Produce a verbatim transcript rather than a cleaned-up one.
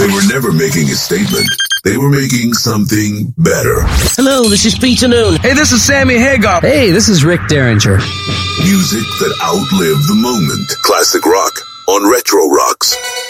They were never making a statement. They were making something better. Hello, this is Peter Noon. Hey, this is Sammy Hagar. Hey, this is Rick Derringer. Music that outlived the moment. Classic rock on Retro Rocks.